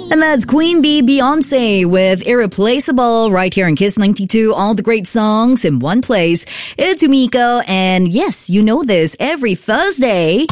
And that's Queen Bee Beyonce with Irreplaceable right here in Kiss 92. All the great songs in one place. It's Umiko, and yes, you know this, every Thursday.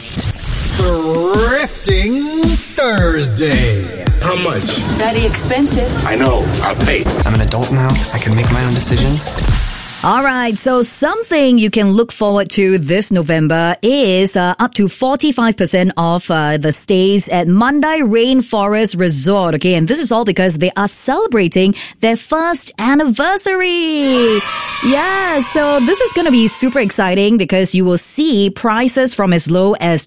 Thrifting Thursday. How much? It's very expensive. I know. I'll pay. I'm an adult now. I can make my own decisions. All right, so something you can look forward to this November is up to 45% off the stays at Mandai Rainforest Resort. Okay, and this is all because they are celebrating their first anniversary. Yeah, so this is going to be super exciting because you will see prices from as low as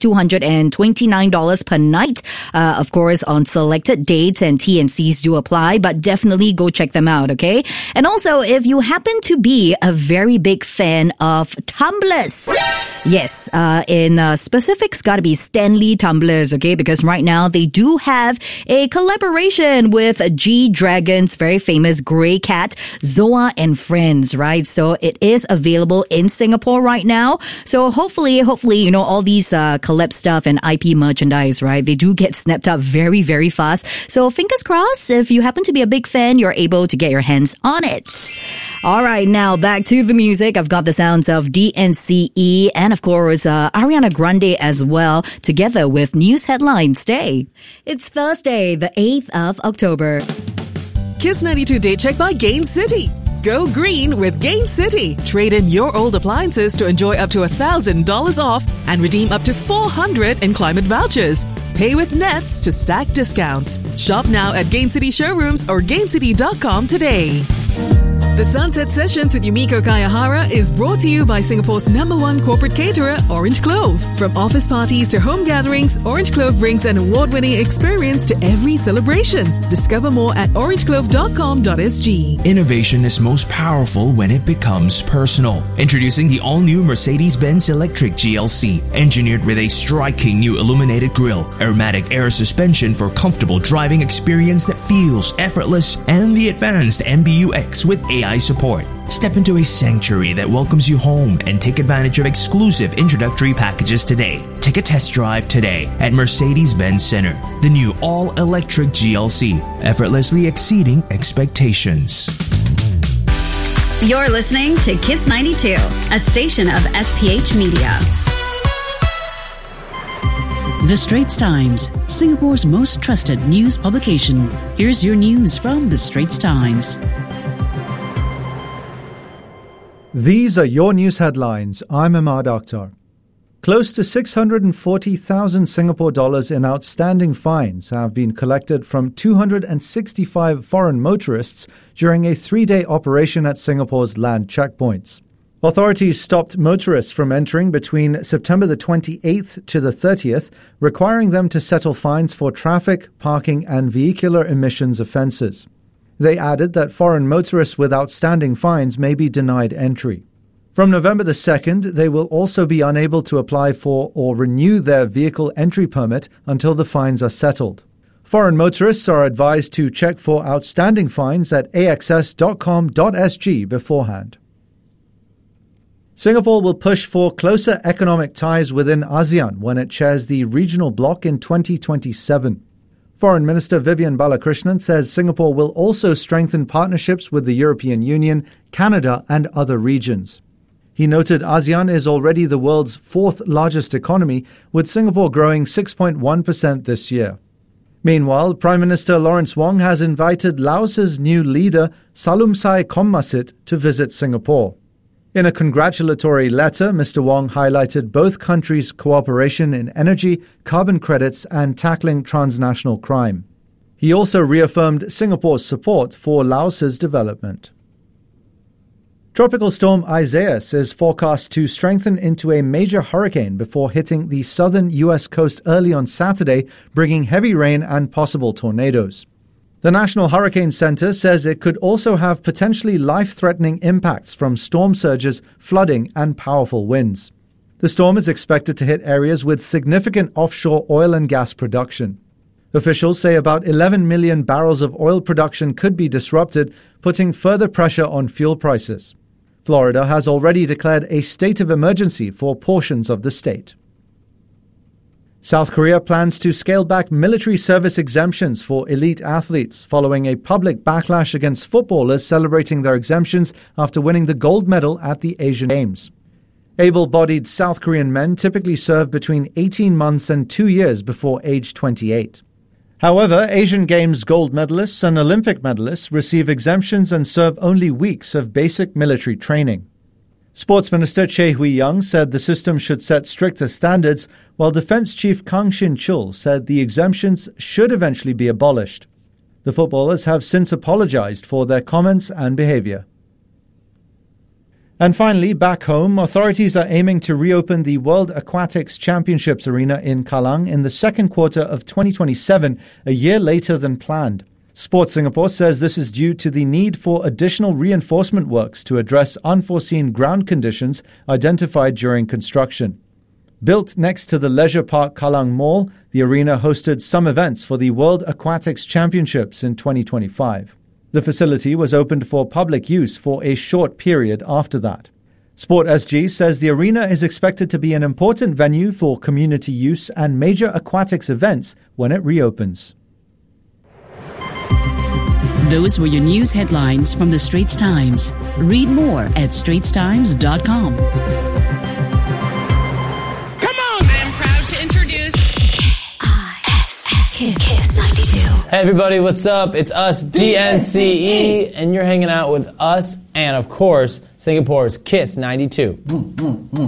$229 per night. Of course, on selected dates, and T&Cs do apply, but definitely go check them out, okay? And also, if you happen to be a very big fan of tumblers. Yes, in specifics, gotta be Stanley tumblers, okay? Because right now they do have a collaboration with G-Dragon's very famous Grey Cat, Zoa and Friends, right? So it is available in Singapore right now. So hopefully, you know, all these collab stuff and IP merchandise, right? They do get snapped up very, very fast. So fingers crossed, if you happen to be a big fan, you're able to get your hands on it. All right, now back to the music. I've got the sounds of DNCE and, of course, Ariana Grande as well, together with News Headlines Day. It's Thursday, the 8th of October. Kiss 92 Day Check by Gain City. Go green with Gain City. Trade in your old appliances to enjoy up to $1,000 off and redeem up to $400 in climate vouchers. Pay with Nets to stack discounts. Shop now at Gain City showrooms or gaincity.com today. The Sunset Sessions with Yumiko Kayahara is brought to you by Singapore's #1 corporate caterer, Orange Clove. From office parties to home gatherings, Orange Clove brings an award-winning experience to every celebration. Discover more at orangeclove.com.sg. Innovation is most powerful when it becomes personal. Introducing the all-new Mercedes-Benz Electric GLC, engineered with a striking new illuminated grille, aromatic air suspension for comfortable driving experience that feels effortless, and the advanced MBUX with AI support. Step into a sanctuary that welcomes you home and take advantage of exclusive introductory packages today. Take a test drive today at Mercedes-Benz Center. The new all-electric GLC, effortlessly exceeding expectations. You're listening to Kiss 92, a station of SPH Media. The Straits Times, Singapore's most trusted news publication. Here's your news from The Straits Times. These are your news headlines. I'm Ahmad Akhtar. Close to 640,000 Singapore dollars in outstanding fines have been collected from 265 foreign motorists during a 3-day operation at Singapore's land checkpoints. Authorities stopped motorists from entering between September the 28th to the 30th, requiring them to settle fines for traffic, parking and vehicular emissions offences. They added that foreign motorists with outstanding fines may be denied entry. From November the 2nd, they will also be unable to apply for or renew their vehicle entry permit until the fines are settled. Foreign motorists are advised to check for outstanding fines at axs.com.sg beforehand. Singapore will push for closer economic ties within ASEAN when it chairs the regional bloc in 2027. Foreign Minister Vivian Balakrishnan says Singapore will also strengthen partnerships with the European Union, Canada and other regions. He noted ASEAN is already the world's 4th largest economy, with Singapore growing 6.1% this year. Meanwhile, Prime Minister Lawrence Wong has invited Laos's new leader, Salumsai Kommasit, to visit Singapore. In a congratulatory letter, Mr. Wong highlighted both countries' cooperation in energy, carbon credits, and tackling transnational crime. He also reaffirmed Singapore's support for Laos's development. Tropical storm Isaias is forecast to strengthen into a major hurricane before hitting the southern U.S. coast early on Saturday, bringing heavy rain and possible tornadoes. The National Hurricane Center says it could also have potentially life-threatening impacts from storm surges, flooding, and powerful winds. The storm is expected to hit areas with significant offshore oil and gas production. Officials say about 11 million barrels of oil production could be disrupted, putting further pressure on fuel prices. Florida has already declared a state of emergency for portions of the state. South Korea plans to scale back military service exemptions for elite athletes following a public backlash against footballers celebrating their exemptions after winning the gold medal at the Asian Games. Able-bodied South Korean men typically serve between 18 months and 2 years before age 28. However, Asian Games gold medalists and Olympic medalists receive exemptions and serve only weeks of basic military training. Sports Minister Choi Hui-young said the system should set stricter standards, while Defense Chief Kang Shin-chul said the exemptions should eventually be abolished. The footballers have since apologized for their comments and behavior. And finally, back home, authorities are aiming to reopen the World Aquatics Championships arena in Kallang in the second quarter of 2027, a year later than planned. Sports Singapore says this is due to the need for additional reinforcement works to address unforeseen ground conditions identified during construction. Built next to the Leisure Park Kallang Mall, the arena hosted some events for the World Aquatics Championships in 2025. The facility was opened for public use for a short period after that. Sport SG says the arena is expected to be an important venue for community use and major aquatics events when it reopens. Those were your news headlines from the Straits Times. Read more at straitstimes.com. Come on! I am proud to introduce Kiss 92. Hey everybody, what's up? It's us, DNCE, and you're hanging out with us and, of course, Singapore's Kiss 92.